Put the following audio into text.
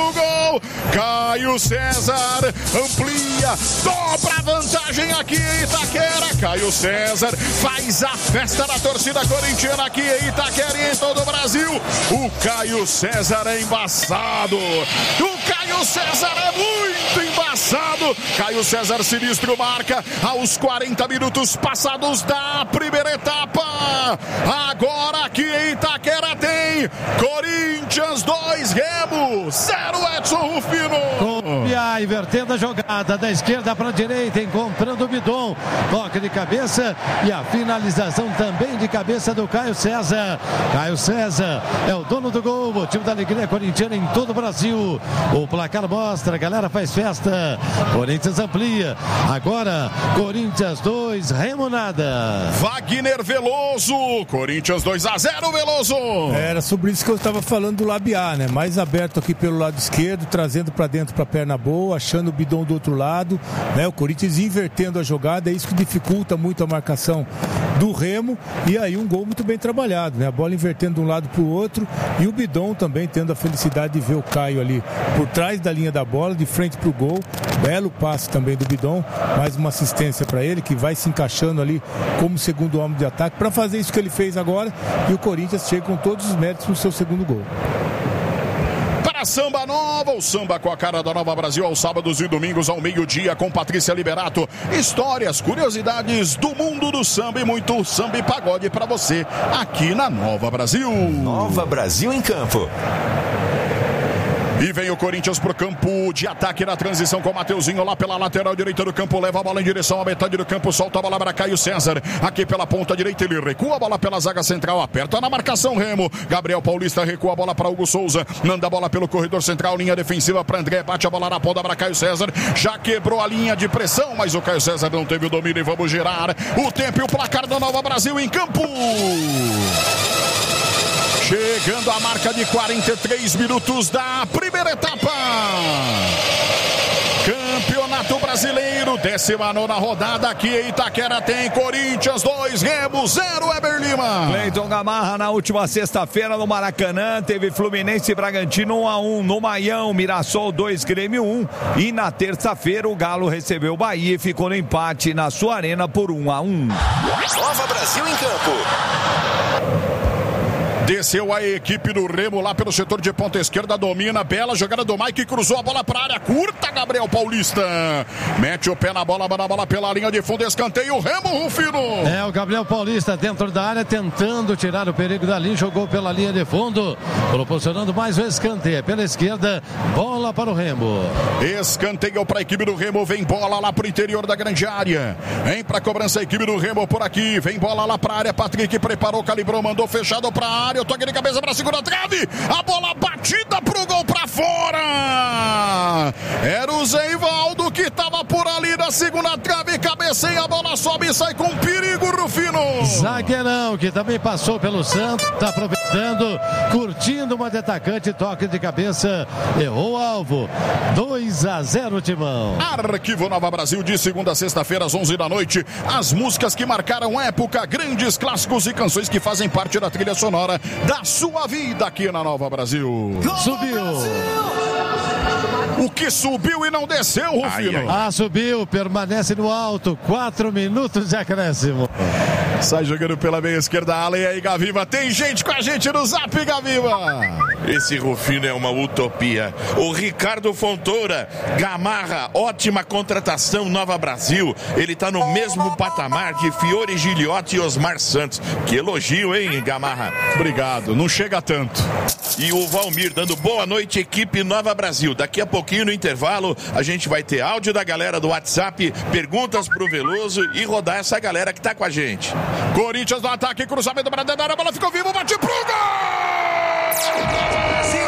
no gol. Caio César amplia, dobra a vantagem aqui em Itaquera. Caio César faz a festa da torcida corintiana aqui em Itaquera e em todo o Brasil. O Caio César é embaçado. O Caio César é muito embaçado. Caio César sinistro marca aos 40 minutos passados da primeira etapa. Agora aqui em Itaquera tem Corinthians 2, Remo 0, Edson Rufino. E invertendo a jogada da esquerda para a direita, encontrando o Bidon. Toque de cabeça e a finalização também de cabeça do Caio César. Caio César é o dono do gol. O time da alegria corintiana em todo o Brasil. O placar mostra, a galera faz festa. Corinthians amplia. Agora, Corinthians 2, Remo nada. Wagner Veloso. Corinthians 2-0, Veloso. Era sobre isso que eu estava falando do Labiá, né? Mais aberto aqui pelo lado esquerdo, trazendo para dentro para a perna boa, achando o Bidon do outro lado, né? O Corinthians invertendo a jogada, é isso que dificulta muito a marcação do Remo, e aí um gol muito bem trabalhado, né? A bola invertendo de um lado para o outro, e o Bidon também tendo a felicidade de ver o Caio ali por trás da linha da bola, de frente para o gol. Belo passe também do Bidon, mais uma assistência para ele, que vai se encaixando ali como segundo homem de ataque para fazer isso que ele fez agora, e o Corinthians chega com todos os méritos no seu segundo gol. Para Samba Nova, o samba com a cara da Nova Brasil aos sábados e domingos ao meio-dia com Patrícia Liberato. Histórias, curiosidades do mundo do samba e muito samba e pagode para você aqui na Nova Brasil. Nova Brasil em campo. E vem o Corinthians pro campo de ataque na transição com o Mateuzinho lá pela lateral direita do campo. Leva a bola em direção à metade do campo. Solta a bola para Caio César. Aqui pela ponta direita ele recua a bola pela zaga central. Aperta na marcação Remo. Gabriel Paulista recua a bola para Hugo Souza. Manda a bola pelo corredor central. Linha defensiva para André. Bate a bola na ponta para Caio César. Já quebrou a linha de pressão, mas o Caio César não teve o domínio e vamos girar o tempo e o placar da Nova Brasil em campo. Chegando a marca de 43 minutos da primeira etapa. Campeonato Brasileiro, 19ª rodada aqui em Itaquera tem Corinthians 2, Remo 0, Weber Lima. Cleiton Gamarra na última sexta-feira no Maracanã, teve Fluminense e Bragantino 1-1 no Maião, Mirassol 2, Grêmio 1, e na terça-feira o Galo recebeu o Bahia e ficou no empate na sua arena por 1-1. Nova Brasil em campo. Desceu a equipe do Remo lá pelo setor de ponta esquerda, domina, bela jogada do Mike, cruzou a bola para a área curta, Gabriel Paulista mete o pé na bola, manda a bola pela linha de fundo, escanteio, Remo Rufino. É o Gabriel Paulista dentro da área, tentando tirar o perigo dali, jogou pela linha de fundo, proporcionando mais um escanteio pela esquerda, bola para o Remo. Escanteio para a equipe do Remo, vem bola lá para o interior da grande área, vem para a cobrança a equipe do Remo por aqui, vem bola lá para a área, Patrick preparou, calibrou, mandou fechado para a área, o toque de cabeça para a segunda trave, a bola batida pro gol para fora. Era o Zeivaldo que estava por ali na segunda trave, cabeceia, a bola sobe e sai com perigo, Rufino. Zagueirão que também passou pelo Santos, está aproveitando, curtindo uma de atacante, toque de cabeça, errou o alvo. 2-0, Timão. Arquivo Nova Brasil de segunda a sexta-feira às 11 da noite. As músicas que marcaram época, grandes clássicos e canções que fazem parte da trilha sonora da sua vida aqui na Nova Brasil. Subiu. O que subiu e não desceu, Rufino? Subiu, permanece no alto. 4 minutos de acréscimo. Sai jogando pela meia esquerda, Ale aí, Gaviva. Tem gente com a gente no Zap, Gaviva. Esse Rufino é uma utopia. O Ricardo Fontoura, Gamarra, ótima contratação, Nova Brasil. Ele tá no mesmo patamar de Fiore Giliotti e Osmar Santos. Que elogio, hein, Gamarra? Obrigado, não chega tanto. E o Valmir dando boa noite, equipe Nova Brasil. Daqui a pouquinho no intervalo a gente vai ter áudio da galera do WhatsApp, perguntas pro Veloso e rodar essa galera que tá com a gente. Corinthians no ataque, cruzamento para dentro da área, a bola ficou viva, bate pro gol!